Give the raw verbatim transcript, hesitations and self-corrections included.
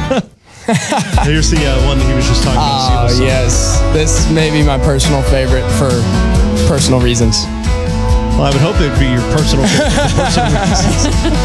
Here's the uh, one that he was just talking about. Oh, yes. This may be my personal favorite for personal reasons. Well, I would hope it would be your personal favorite for personal reasons.